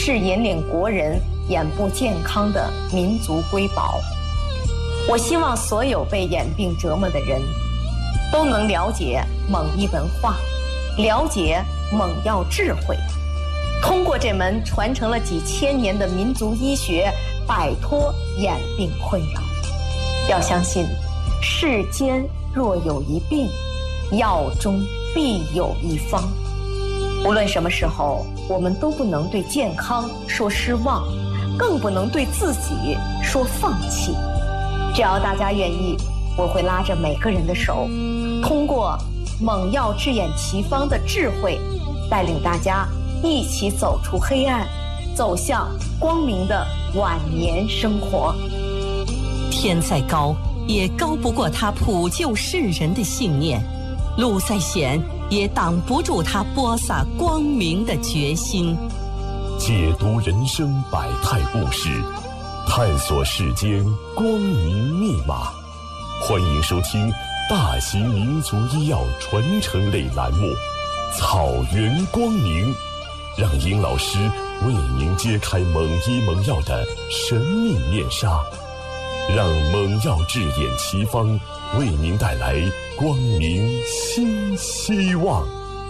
是引领国人眼部健康的民族瑰宝。我希望所有被眼病折磨的人都能了解蒙医文化，了解蒙药智慧，通过这门传承了几千年的民族医学，摆脱眼病困扰。要相信，世间若有一病，药中必有一方。无论什么时候，我们都不能对健康说失望，更不能对自己说放弃。只要大家愿意，我会拉着每个人的手，通过蒙药治眼奇方的智慧，带领大家一起走出黑暗，走向光明的晚年生活。 天再高，也高不过他普救世人的信念；路再险，也挡不住他播撒光明的决心。 解读人生百态故事，探索世间光明密码。欢迎收听大型民族医药传承类栏目《草原光明》，让殷老师为您揭开蒙医蒙药的神秘面纱，让蒙药治眼奇方为您带来光明新希望。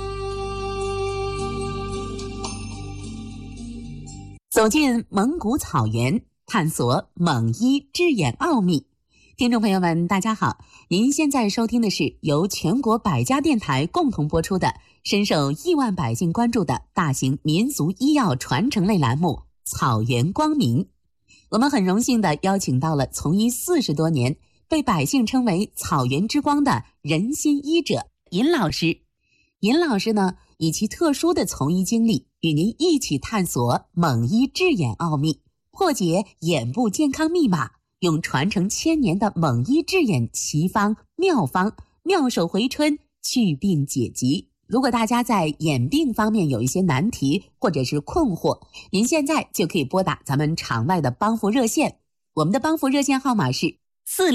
走进蒙古草原，探索蒙医治眼奥秘。听众朋友们，大家好，您现在收听的是由全国百家电台共同播出的深受亿万百姓关注的大型民族医药传承类栏目《草原光明》。我们很荣幸地邀请到了从医40多年，被百姓称为草原之光的仁心医者尹老师。尹老师呢，以其特殊的从医经历，与您一起探索蒙医治眼奥秘，破解眼部健康密码，用传承1000年的蒙医治眼奇方妙方，妙手回春，祛病解疾。如果大家在眼病方面有一些难题或者是困惑，您现在就可以拨打咱们场外的帮扶热线，我们的帮扶热线号码是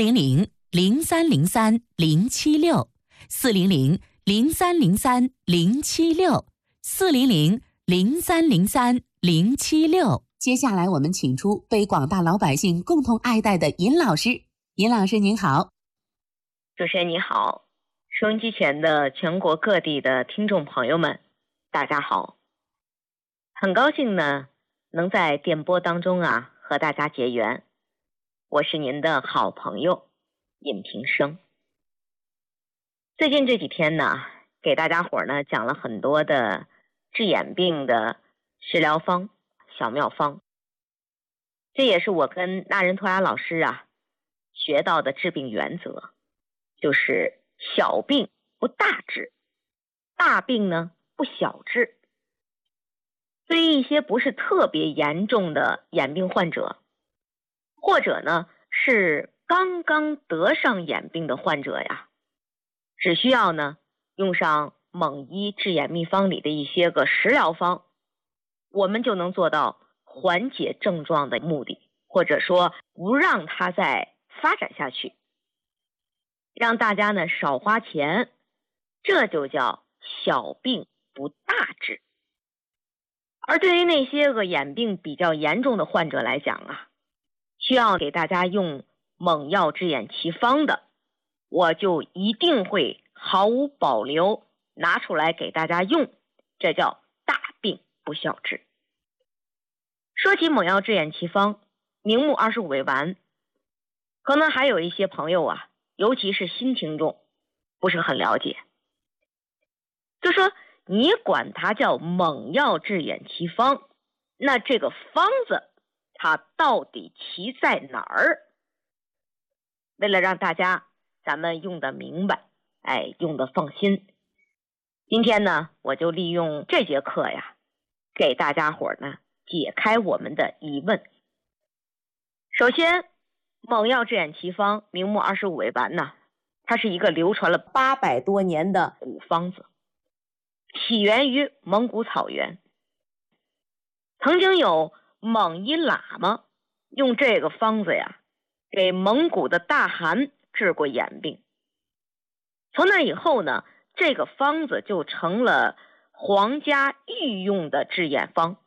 400-0303-076，400-0303-076，400-0303-076。接下来我们请出被广大老百姓共同爱戴的尹老师。尹老师您好。 主持人你好，收音机前的全国各地的听众朋友们，大家好。很高兴呢，能在电波当中和大家结缘。我是您的好朋友尹平生。最近这几天呢，给大家伙呢讲了很多的治眼病的食疗方、小妙方。这也是我跟那仁托拉老师学到的治病原则，就是小病不大治，大病呢不小治。对于一些不是特别严重的眼病患者，或者呢是刚刚得上眼病的患者只需要呢用上蒙医治眼秘方里的一些个食疗方，我们就能做到缓解症状的目的，或者说不让它再发展下去，让大家呢少花钱，这就叫小病不大治。而对于那些个眼病比较严重的患者来讲需要给大家用蒙药治眼奇方的，我就一定会毫无保留拿出来给大家用，这叫大病不小治。说起蒙药治眼奇方，明目25味丸，可能还有一些朋友尤其是新听众不是很了解，就说你管它叫蒙药治眼奇方，那这个方子它到底奇在哪儿？为了让大家咱们用得明白，用得放心，今天呢我就利用这节课给大家伙呢解开我们的疑问。首先，蒙药治眼奇方明目25味丸呢，它是一个流传了800多年的古方子，起源于蒙古草原。曾经有蒙医喇嘛用这个方子给蒙古的大汗治过眼病。从那以后呢，这个方子就成了皇家御用的治眼方。